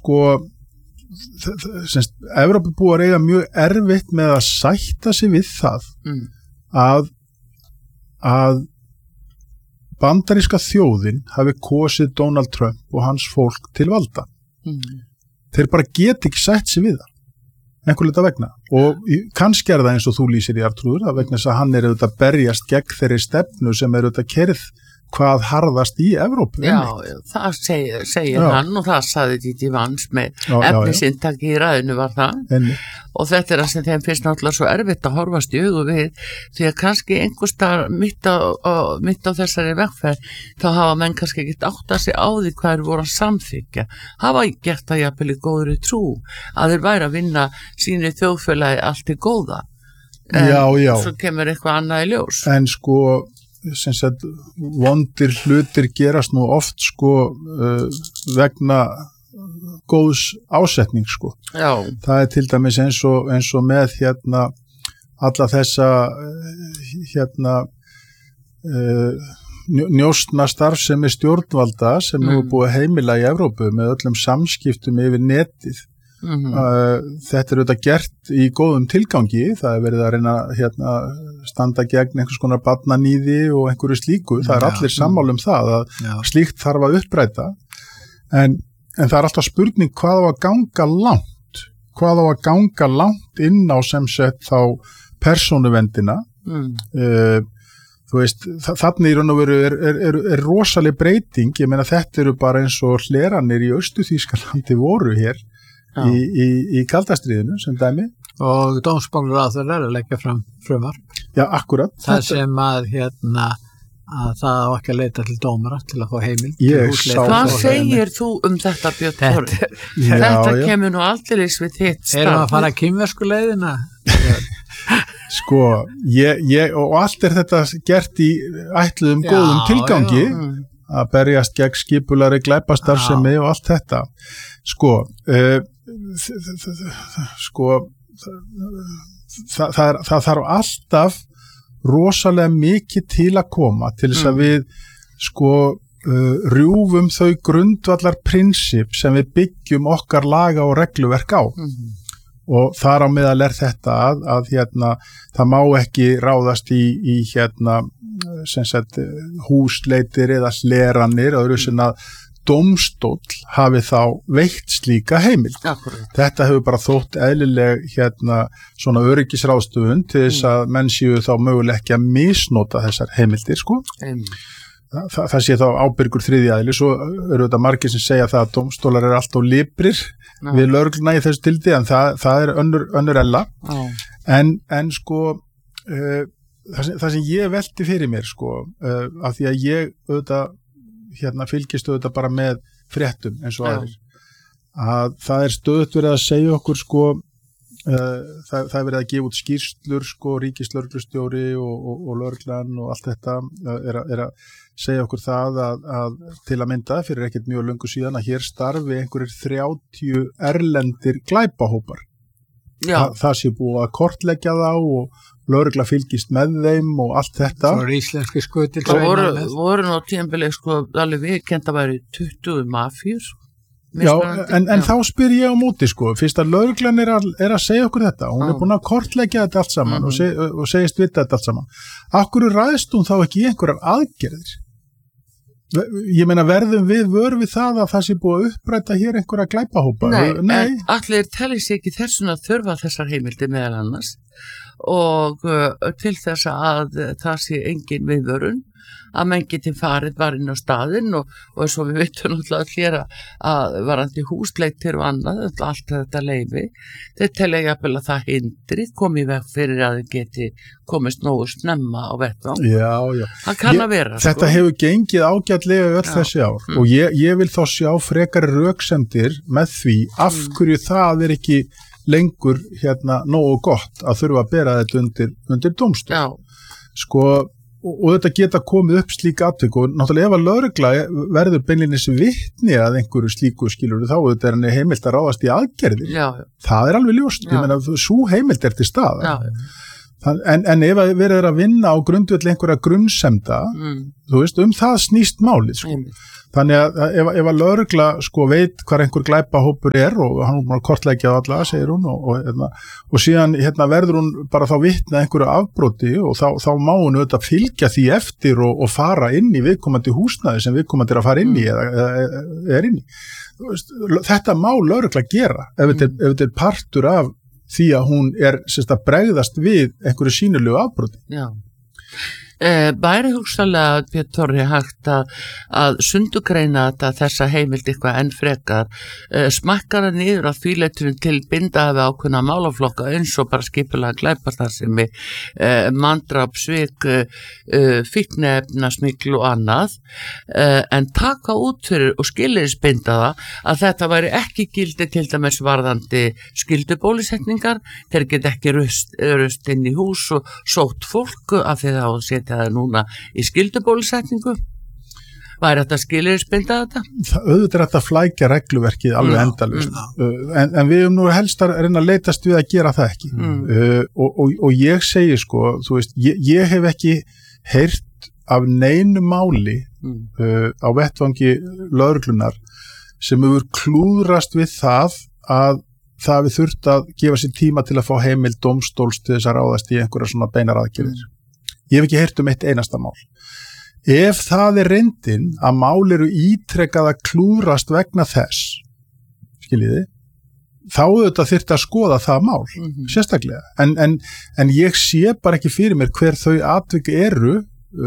sko Evrópubúar eiga mjög erfitt með að sætta sig við það að bandaríska þjóðin hafi kosið Donald Trump og hans fólk til valda. Þeir bara get ekki sætt sig við það. Einhver hluta vegna. Og kannski það eins og þú lýsir í Artrúður, að vegna þess að hann auðvitað berjast gegn þeirri stefnu sem auðvitað kerið hvað harðast í Evrópu. Já, það segir hann og það sagði Díti Vans með efnisintaki í ræðinu var það. Og þetta það sem þeim finnst náttúrulega svo erfitt að horfast í augu við því að kannski einhverstaðar mitt á þessari vegferð þá hafa menn kannski ekkert áttað sig á því hvað voru að samþykja. Hafa gert það jafnvel í góðri trú að þeir væri að vinna sínu þjóðfélagi allt í góða. En svo kemur eitthvað annað í ljós. En sko sem sagt vondir hlutir gerast nú oft sko vegna góðs ásetning sko. Já. Það til dæmis eins og með alla þessa njósna starfsemi stjórnvalda sem nú búið heimila í Evrópu með öllum samskiptum yfir netið. Þetta auðvitað gert í góðum tilgangi, það verið að reyna standa gegn einhvers konar barnaníði og einhverju slíku, það allir sammála það að slíkt þarf að uppræta en það alltaf spurning hvað á að ganga langt inn á sem sett þá persónuvendina þú veist, þannig í raun og veru er rosaleg breyting, ég meina þetta eru bara eins og hleranir í Austur-Þýskalandi voru hér í kaldastriðinu sem dæmi og dómsmálaráðherra að leggja fram frumvarp. Já, akkurat. Það sem að það á ekki að leita til dómara til að fá heimild. Hvað segir þú þetta Björn Þóri? Þetta kemur nú aldeilis við þitt starf. Erum að fara kínversku leiðina? Sko, og allt þetta gert í ætluðum góðum tilgangi að berjast gegn skipulari glæpastarfsemi og allt þetta. Það þarf alltaf rosalega mikið til að koma til þess að við rjúfum þau grundvallar prinsip sem við byggjum okkar laga og regluverk á og þar á meðal þetta að það má ekki ráðast í sem sagt húsleitir eða hleranir öðru sem að dómstóll hafi þá veitt slíka heimild. Þetta hefur bara þótt eðlileg svona öryggisráðstöfun til þess að menn séu þá mögulega ekki að misnota þessar heimildir sko. Það sé þá ábyrgur þriðji aðili, svo eru þetta margir sem segja það að dómstólar eru alltaf librir við lögregluna í þessu tildi en það er önnur ella en sko það sem ég velti fyrir mér sko af því að ég auðvitað fylgist auðvitað bara með fréttum eins og aðrir að það er stöðugt verið að segja okkur sko það er verið að gefa út skýrslur sko ríkislögreglustjóri og lögreglan og allt þetta er að segja okkur það að til að mynda fyrir ekkert mjög löngu síðan að hér starfi einhverjir 30 erlendir glæpahópar það sé búið að kortleggja þá og lögregla fylgist með þeim og allt þetta. Það voru íslenski skutil. Það voru nú tímabilið sko alveg viðkennt að væri 20 mafjur. Já, en þá spyr ég á móti sko, fyrst að lögreglan er að segja okkur þetta, hún er búin að kortleggja þetta allt saman og segist vita þetta allt saman. Af hverju ræðst hún þá ekki í einhverjar aðgerðir? Ég meina verðum við vör við það að það sé búið að uppræta hér einhverja glæpahópa? Nei. En allir telli sig ekki þessuna að þurfa þessar heimildir meðal annars og til þess að það sé engin viðvörun að menn geti farið var inn á staðinn og eins og við vitum náttúrulega hér að varandi húsleitir og annað, allt þetta leyfi þeir telja jafnvel að það hindri komið veg fyrir að þið geti komist nógu snemma á vettvang. Já. Það kann að vera. Þetta hefur gengið ágætlega öll þessi ár og ég vil þá sjá frekari röksemdir með því af hverju það er ekki lengur nógu gott að þurfa að bera þetta undir dómstól. Sko og þetta geta komið upp slík atvik og náttúrulega ef að lögregla verður beinlínis vitni að einhverju slíku skilur þá þetta er henni heimilt að ráðast í aðgerðir. Það er alveg ljóst, ég meina sú heimild er til staðar. En ef verið að vinna á grundvelli einhverja grunnsemda, þú veist, það snýst málið, sko. Þannig að ef að lögregla, sko, veit hvar einhver glæpahópur og hann má kortleggja alla, segir hún, og síðan, verður hún bara þá vitna einhverju afbroti og þá má hún auðvitað fylgja því eftir og fara inn í viðkomandi húsnæði sem viðkomandi að fara inn í eða er inn í. Þetta má lögregla gera ef þetta partur af því að hún sérst að bregðast við einhverju sýnilegu afbroti. Já. Væri hugsanlega, Björn Þorri, hægt að sundugreina þessa heimild eitthvað enn frekar, smakkar það niður að fýleiturinn til bindaði ákveðna málaflokka eins og bara skipulega glæpastarfsemi, manndráp, svik, fíkniefnasmygl og annað, en taka út fyrir og skilyrðisbinda það að þetta væri ekki gildi til dæmis varðandi skyldubólusetningar, þeir geta ekki rust inn í hús og sótt fólk af því þá setja það núna í skyldubólusetningu. Væri þetta skilyrðisbinda þetta? Auðvitað þetta flækja regluverkið alveg endalaust. En við nú helst að reyna að leitast við að gera það ekki. Og ég segi, sko, þú veist, ég hef ekki heyrt af neinu máli á vettvangi lögreglunar sem hefur klúðrast við það að það við þurft að gefa sér tíma til að fá heimild dómstóls til þess að ráðast í einhverja svona beinar aðgerðir. Ég hef ekki heyrt eitt einasta mál. Ef það reyndin að mál eru ítrekað að klúðrast vegna þess, skiljiði, þá auðvitað þyrfti að skoða það mál, sérstaklega. En ég sé bara ekki fyrir mér hver þau atvik eru,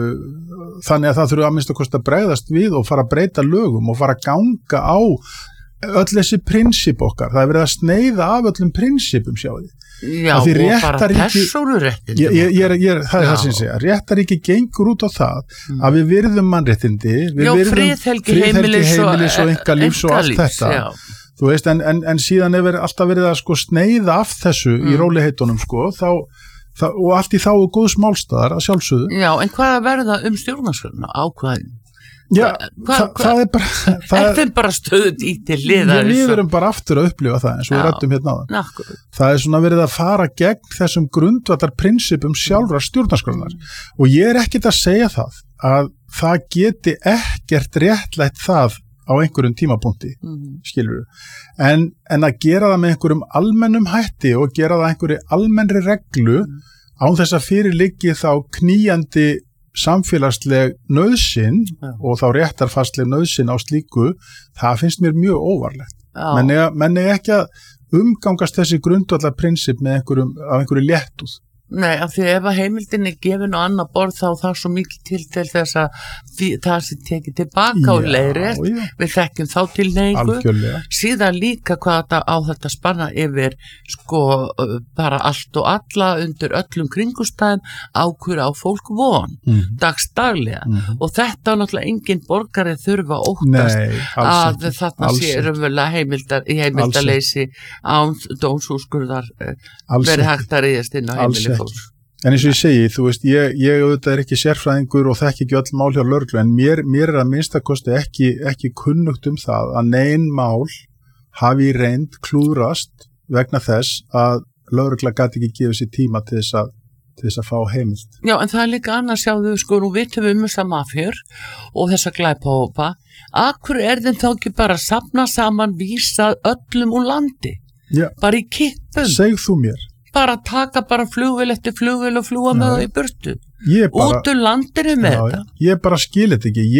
þannig að það þurfi að minnsta kosti að bregðast við og fara að breyta lögum og fara að ganga á öll þessi prinsip okkar. Það verið að sneiða af öllum prinsipum, sjáðu. Já, og bara persónuréttindi. Það það sem segja. Réttaríki gengur út á það að við virðum mannréttindi, við virðum friðhelgi heimilis og einkalífs og allt þetta. Já. Þú veist, en síðan alltaf verið að sko sneiða af þessu í rólegheitunum, sko, og allt í þágu góðs málstaðar að sjálfsögðu. Já, en hvað verða stjórnarskrárna ákvæðin? Já, það er þeim bara stöðut í til liðar. Við verum bara aftur að upplifa það eins og við ræddum hérna áðan. Það er svona verið að fara gegn þessum grundvallar prinsipum sjálfra stjórnarskrárinnar og ég ekkert að segja það að það geti ekkert réttlætt það á einhverjum tímapunkti, skilur við. En að gera það með einhverjum almennum hætti og gera það einhverju almennri reglu án þess að fyrir liggi þá knýjandi samfélagsleg nauðsyn og þá réttarfarsleg nauðsyn á slíku, það finnst mér mjög óvarlegt. Menn er ekki að umgangast þessi grundvallar prinsip með einhverju léttúð. Nei, af því ef að heimildin gefin á annar borð þá það svo mikið til þess að það sem tekið tilbaka og leiðrétt, við þekkjum þá tilneigu, síðan líka hvað á þetta spanna yfir sko bara allt og alla undir öllum kringustæðum á fólk von, dagstaglega og þetta náttúrulega engin borgari þurfa að óttast að þarna sé raunverulega heimildarleysi án dómsúrskurðar verið hægt að ríðast inn á heimili. En eins og ég segi, þú veist, ég auðvitað ekki sérfræðingur og þekki ekki öll mál hjá lögreglu, en mér að minnstakosti ekki kunnugt það að nein mál hafi reynd klúðrast vegna þess að lögregla gat ekki gefið sér tíma til þess að fá heimild. Já, en það er líka annars, sjáðu, sko, nú vitum við þessa mafjur og þessa glæpahópa, akkur þeim þá ekki bara safna saman, vísa öllum úr landi, bara í kippum. Segð þú mér. Bara taka flugvél eftir flugvél og fljúga með það í burtu. Út úr landinu með þetta. Ég bara skil þetta ekki.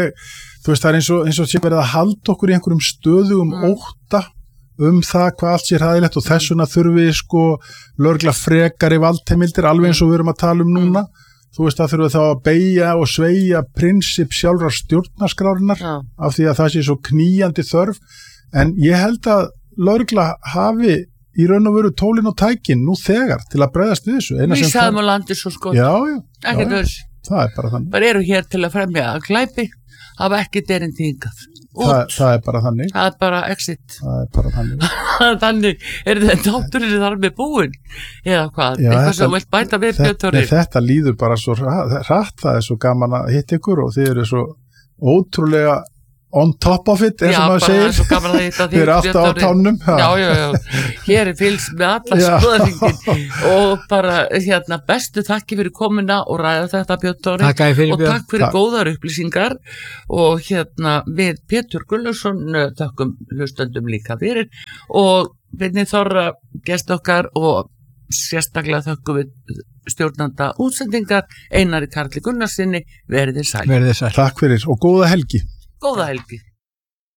Þú veist, það er eins og sé verið að halda okkur í einhverjum stöðugum ótta það hvað allt sé hræðilegt og þess vegna þurfi sko lögregla frekari valdheimildir alveg eins og við erum að tala núna. Þú veist, það þurfi þá að beygja og sveigja prinsip sjálfra stjórnarskrárinnar af því að það sé svo knýjandi þörf. En ég held að lögregla hafi í raun og veru tólin og tækin nú þegar til að bregðast við þessu. Við sagðum á landi svo skott. Já. Það er bara þannig. Bara eru hér til að fremja að glæpi, hafa ekki derindi hingað. Það er bara þannig. Það er bara exit. Það er bara þannig. Þannig, þetta þátturinn þar með búin? Eða hvað? Eitthvað sem vilt bæta við Björn? Þetta líður bara svo hratt, það er svo gaman að hitta ykkur og þið eru svo ótrúlega on top of it, eins og maður segir. Já, bara það er svo gaman að þetta þeir eru alltaf á tánum. Já, hér fylgst með alla skoðarhringin og bara bestu þakki fyrir komuna og ræða þetta Björn Þóri og takk fyrir góðar upplýsingar og við Pétur Gullarsson þökkum hlustendum líka fyrir og Birnir Þorra gest okkar og sérstaklega þökkum við stjórnanda útsendingar Einari Karli Gunnarsinni, verið þið sæl. Takk fyrir og góða helgi. Góða helgi.